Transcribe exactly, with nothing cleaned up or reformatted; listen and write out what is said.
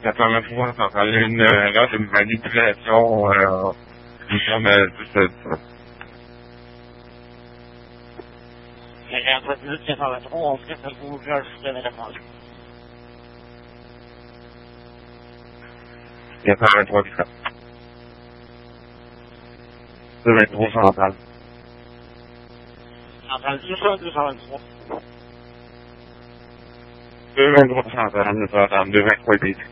quatre-vingt-trois, ça parlait une erreur de manipulation, euh, du journaliste. quatre-vingt-dix-huit, quatre-vingt-trois, on fait que vous ajustez la réponse. quatre-vingt-trois, deux vingt-trois central. Central deux cent deux cent vingt-trois. deux vingt-trois central, deux vingt-trois, deux vingt-trois,